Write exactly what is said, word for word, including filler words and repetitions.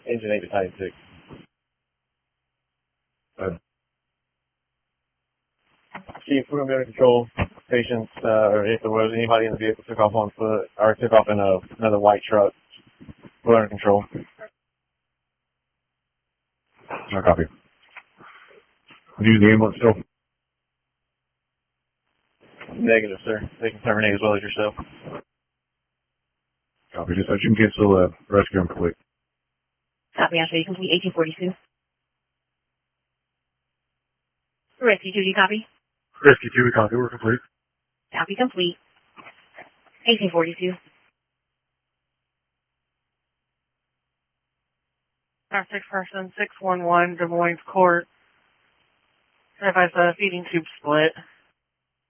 Engine eight to Titan six. Uh, Chief, we're going to be under control. Patients, uh, or if there was anybody in the vehicle took off on foot, or took off in a, another white truck. We're under control. no copy. Use the ambulance still? Negative, sir. They can terminate as well as yourself. Copy. Just so you can cancel uh, rescue and complete. Copy, I'll show you complete eighteen forty-two. Rescue two, do you copy? Rescue two, we copy. We're complete. Copy complete. eighteen forty-two. Our six person, six one one, Des Moines Court. If I said a feeding tube split.